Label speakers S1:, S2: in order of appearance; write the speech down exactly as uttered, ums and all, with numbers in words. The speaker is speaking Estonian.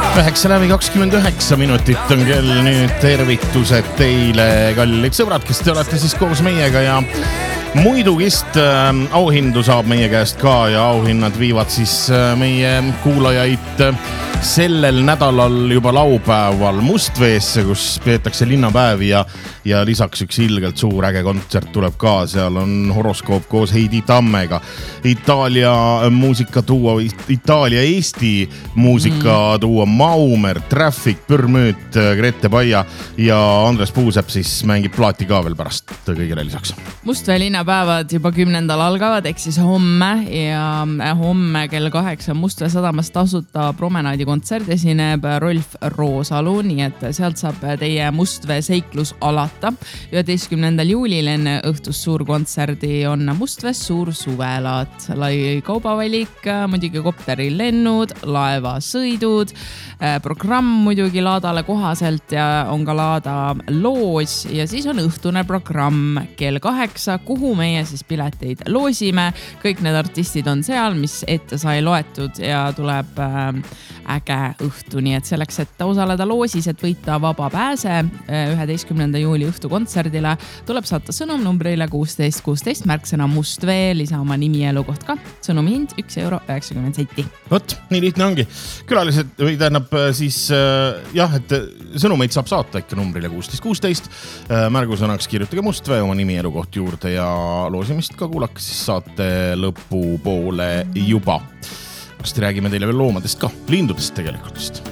S1: üheksa läbi kakskümmend üheksa minutit on kell nüüd tervitused teile, kallid sõbrad, kes te olete siis koos meiega ja muidugist äh, auhindu saab meie käest ka ja auhinnad viivad siis äh, meie kuulajaid äh, sellel nädalal juba laupäeval Mustveesse, kus peetakse linnapäevi ja, ja lisaks üks ilgelt suur äge kontsert tuleb ka. Seal on horoskoop koos Heidi Tammega, Itaalia muusikaduo, Itaalia-Eesti muusikaduo Maumer, Traffic, Pürmüüt, Grete Paia ja Andres Puusepp siis mängib plaati ka veel pärast kõigile lisaks.
S2: Mustvee linnapäevad juba kümnendal algavad, ehk siis homme ja homme kell kaheksa Mustvee sadamas tasuta promenaadi kontsert esineb Rolf Roosalu, nii et sealt saab teie Mustvee seiklus alata. üheteistkümnendal juulil enne õhtust suur kontserdi on Mustvees suur suvelaat, lai kaubavalik, muidugi kopterilennud, laevasõidud, programm muidugi laadale kohaselt ja on ka laada loos ja siis on õhtune programm kell kaheksa, kuhu meie siis pileteid loosime. Kõik need artistid on seal, mis ette sai loetud ja tuleb äge õhtu, nii et selleks, et osaleda loosis, et võita vaba pääse üheteistkümnenda juuli õhtu kontserdile, tuleb saata sõnum numbrile kuusteist kuusteist, märksõna Mustvee, lisa oma nimi ja elukoht ka. Sõnumi hind üks euro üheksakümmend senti.
S1: Vot, nii lihtne ongi. Külalised või tähendab siis jah, et sõnumeid saab saata ikka numbrile kuusteist kuusteist. Märgusõnaks kirjutage Mustvee oma nimi elukoht juurde ja loosimist ka kuulake siis saate lõpu poole juba. Vast räägime teile veel loomadest ka, lindudest tegelikult vist.